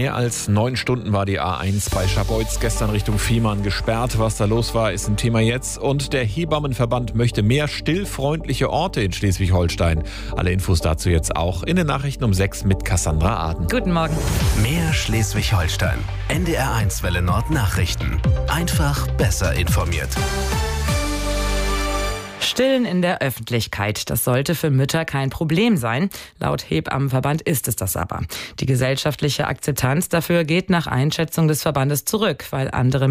Mehr als 9 Stunden war die A1 bei Scharbeutz gestern Richtung Fehmarn gesperrt. Was da los war, ist ein Thema jetzt. Und der Hebammenverband möchte mehr stillfreundliche Orte in Schleswig-Holstein. Alle Infos dazu jetzt auch in den Nachrichten um 6 mit Cassandra Aden. Guten Morgen. Mehr Schleswig-Holstein. NDR1 Welle Nord Nachrichten. Einfach besser informiert. Stillen in der Öffentlichkeit, das sollte für Mütter kein Problem sein. Laut Hebammenverband ist es das aber. Die gesellschaftliche Akzeptanz dafür geht nach Einschätzung des Verbandes zurück, weil andere